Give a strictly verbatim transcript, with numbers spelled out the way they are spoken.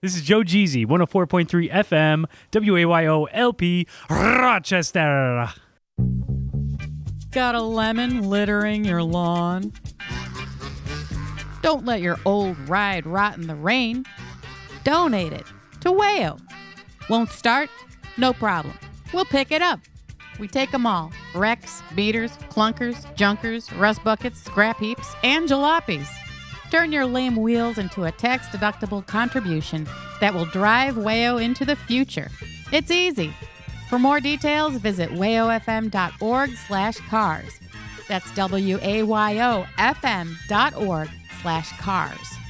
This is Joe Jeezy, one oh four point three F M, W A Y O L P, Rochester. Got a lemon littering your lawn? Don't let your old ride rot in the rain. Donate it to Wayo. Won't start? No problem. We'll pick it up. We take them all. Wrecks, beaters, clunkers, junkers, rust buckets, scrap heaps, and jalopies. Turn your lame wheels into a tax-deductible contribution that will drive Wayo into the future. It's easy. For more details, visit wayofm.org slash cars. That's W A Y O F M dot org slash cars.